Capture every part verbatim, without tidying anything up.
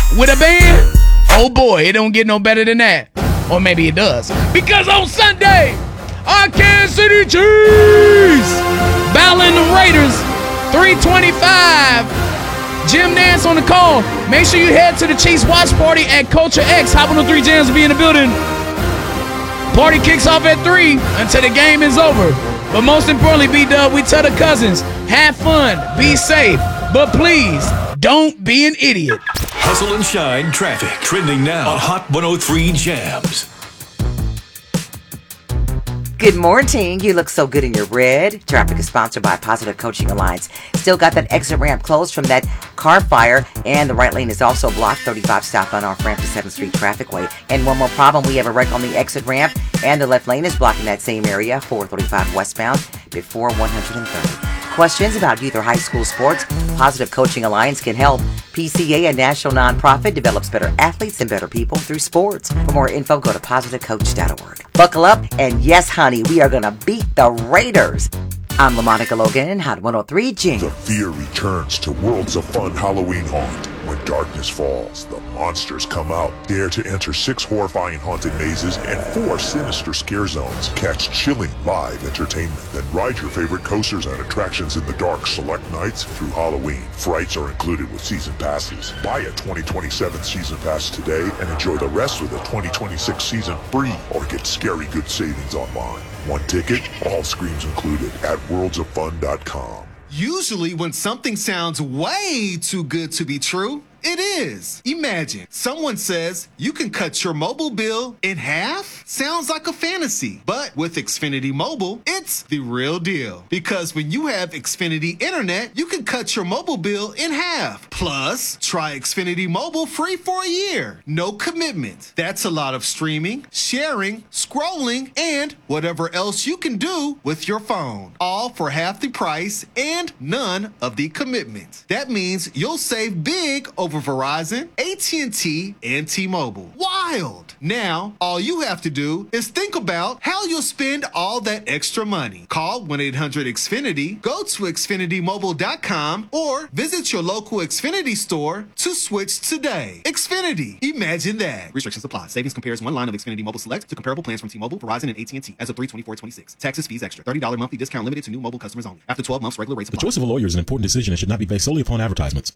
with a band, oh boy, it don't get no better than that. Or maybe it does. Because on Sunday, our Kansas City Chiefs battling the Raiders, three twenty-five. Jim Nance on the call. Make sure you head to the Chiefs watch party at Culture X. Hot one oh three Jams will be in the building. Party kicks off at three until the game is over. But most importantly, B-Dub, we tell the cousins, have fun, be safe, but please, don't be an idiot. Hustle and Shine traffic trending now on Hot one oh three Jams. Good morning. You look so good in your red. Traffic is sponsored by Positive Coaching Alliance. Still got that exit ramp closed from that car fire, and the right lane is also blocked. thirty-five southbound off ramp to seventh Street traffic way. And one more problem, we have a wreck on the exit ramp, and the left lane is blocking that same area, four thirty-five westbound before one hundred thirty. Questions about youth or high school sports? Positive Coaching Alliance can help. P C A, a national nonprofit, develops better athletes and better people through sports. For more info, go to positive coach dot org. Buckle up, and yes, honey, we are going to beat the Raiders. I'm LaMonica Logan, Hot one oh three Jams. The fear returns to Worlds of Fun Halloween Haunt. When darkness falls, the monsters come out. Dare to enter six horrifying haunted mazes and four sinister scare zones. Catch chilling live entertainment. Then ride your favorite coasters and attractions in the dark select nights through Halloween. Frights are included with season passes. Buy a twenty twenty-seven season pass today and enjoy the rest with a twenty twenty-six season free, or get scary good savings online. One ticket, all screams included at worlds of fun dot com. Usually when something sounds way too good to be true, it is. Imagine someone says you can cut your mobile bill in half. Sounds like a fantasy. But with Xfinity Mobile, it's the real deal. Because when you have Xfinity Internet, you can cut your mobile bill in half. Plus, try Xfinity Mobile free for a year. No commitment. That's a lot of streaming, sharing, scrolling, and whatever else you can do with your phone. All for half the price and none of the commitment. That means you'll save big over Verizon, A T and T, and T-Mobile. Wild! Now, all you have to do is think about how you'll spend all that extra money. Call one eight hundred X Finity, go to Xfinity Mobile dot com, or visit your local Xfinity store to switch today. Xfinity. Imagine that. Restrictions apply. Savings compares one line of Xfinity Mobile Select to comparable plans from T-Mobile, Verizon, and A T and T as of three twenty-four twenty-six. Taxes, fees extra. thirty dollars monthly discount limited to new mobile customers only. After twelve months, regular rates apply. The choice of a lawyer is an important decision and should not be based solely upon advertisements.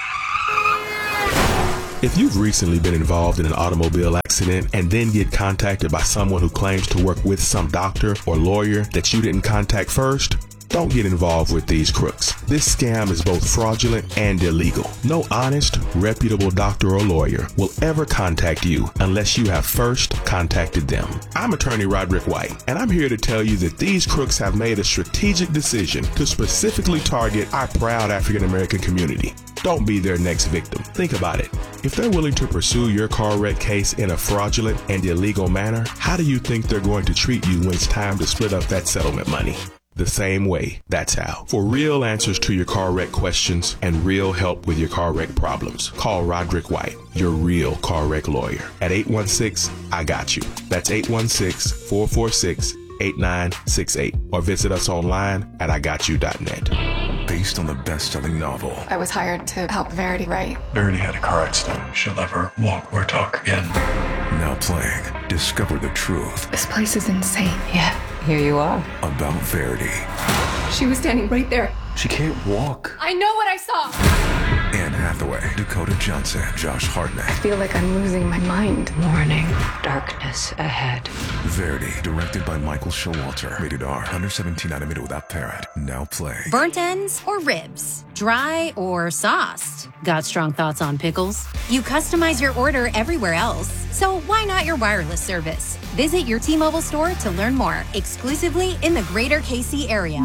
If you've recently been involved in an automobile accident and then get contacted by someone who claims to work with some doctor or lawyer that you didn't contact first, don't get involved with these crooks. This scam is both fraudulent and illegal. No honest, reputable doctor or lawyer will ever contact you unless you have first contacted them. I'm attorney Roderick White, and I'm here to tell you that these crooks have made a strategic decision to specifically target our proud African American community. Don't be their next victim. Think about it. If they're willing to pursue your car wreck case in a fraudulent and illegal manner, how do you think they're going to treat you when it's time to split up that settlement money? The same way. That's how. For real answers to your car wreck questions and real help with your car wreck problems, call Roderick White, your real car wreck lawyer, at eight one six, I got you. That's eight one six, four four six, eight nine six eight, or visit us online at I got you dot net. Based on the best-selling novel. I was hired to help Verity write. Verity had a car accident. She'll never walk or talk again. Now playing, discover the truth. This place is insane. Yeah, here you are. About Verity. She was standing right there. She can't walk. I know what I saw. Anne Hathaway, Dakota Johnson, Josh Hartnett. I feel like I'm losing my mind. Warning, darkness ahead. Verity, directed by Michael Showalter. Rated R, under seventeen, animated without parent. Now play. Burnt ends or ribs? Dry or sauced? Got strong thoughts on pickles? You customize your order everywhere else, so why not your wireless service? Visit your T-Mobile store to learn more, exclusively in the greater K C area.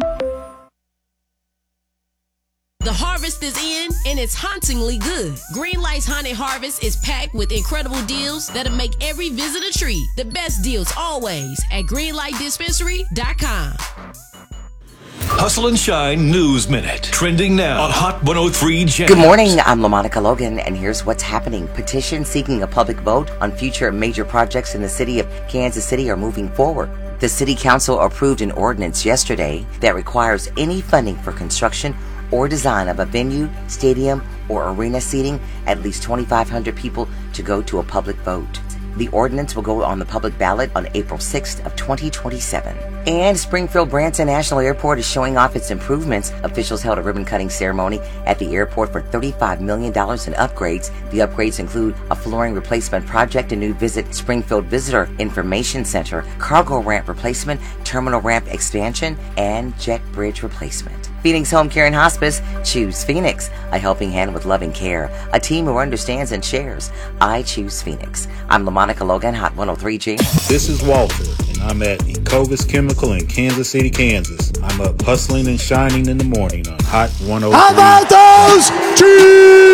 The harvest is in, and it's hauntingly good. Greenlight's Haunted Harvest is packed with incredible deals that'll make every visit a treat. The best deals always at greenlight dispensary dot com. Hustle and Shine News Minute. Trending now on Hot one oh three Jams. Good morning, I'm LaMonica Logan, and here's what's happening. Petitions seeking a public vote on future major projects in the city of Kansas City are moving forward. The City Council approved an ordinance yesterday that requires any funding for construction or design of a venue, stadium, or arena seating at least twenty-five hundred people to go to a public vote. The ordinance will go on the public ballot on April sixth of twenty twenty-seven. And Springfield Branson National Airport is showing off its improvements. Officials held a ribbon-cutting ceremony at the airport for thirty-five million dollars in upgrades. The upgrades include a flooring replacement project, a new Visit Springfield Visitor Information Center, cargo ramp replacement, terminal ramp expansion, and jet bridge replacement. Phoenix Home Care and Hospice. Choose Phoenix, a helping hand with loving care, a team who understands and shares. I choose Phoenix. I'm LaMonica Logan, Hot one oh three G. This is Walter, and I'm at Ecovis Chemical in Kansas City, Kansas. I'm up hustling and shining in the morning on Hot one oh three. How about those Chiefs?